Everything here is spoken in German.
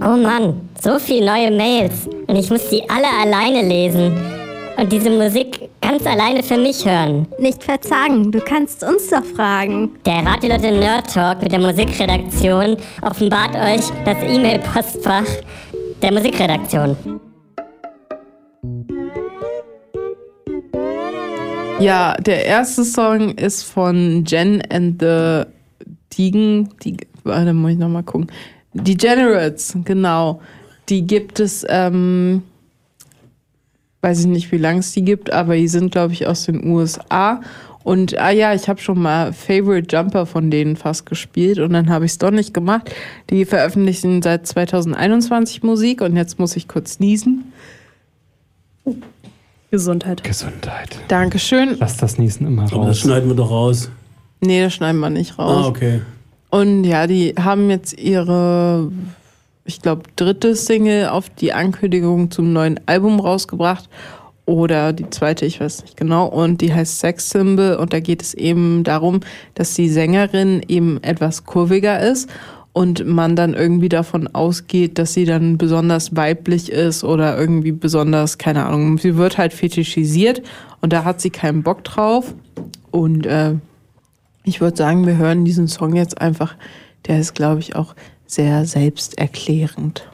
Oh Mann, so viele neue Mails und ich muss die alle alleine lesen und diese Musik ganz alleine für mich hören. Nicht verzagen, du kannst uns doch fragen. Der Radio-Leute Nerd Talk mit der Musikredaktion offenbart euch das E-Mail-Postfach der Musikredaktion. Ja, der erste Song ist von Jen and the warte, muss ich nochmal gucken. Degenerates, genau. Die gibt es, weiß ich nicht, wie lange es die gibt, aber die sind, glaube ich, aus den USA. Und ich habe schon mal Favorite Jumper von denen fast gespielt und dann habe ich es doch nicht gemacht. Die veröffentlichen seit 2021 Musik und jetzt muss ich kurz niesen. Gesundheit. Dankeschön. Lass das Niesen immer raus. Aber das schneiden wir doch raus. Nee, das schneiden wir nicht raus. Ah, okay. Und ja, die haben jetzt ihre, ich glaube, dritte Single auf die Ankündigung zum neuen Album rausgebracht. Oder die zweite, ich weiß nicht genau. Und die heißt Sex Symbol. Und da geht es eben darum, dass die Sängerin eben etwas kurviger ist. Und man dann irgendwie davon ausgeht, dass sie dann besonders weiblich ist oder irgendwie besonders, keine Ahnung, sie wird halt fetischisiert. Und da hat sie keinen Bock drauf. Und ich würde sagen, wir hören diesen Song jetzt einfach. Der ist, glaube ich, auch sehr selbsterklärend.